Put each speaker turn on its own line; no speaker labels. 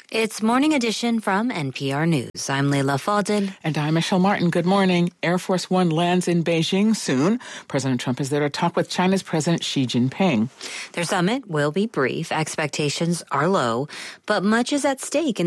It's Morning Edition from NPR News. I'm Leila Fadel.
And I'm Michelle Martin. Good morning. Air Force One lands in Beijing soon. President Trump is there to talk with China's President Xi Jinping.
Their summit will be brief. Expectations are low, but much is at stake in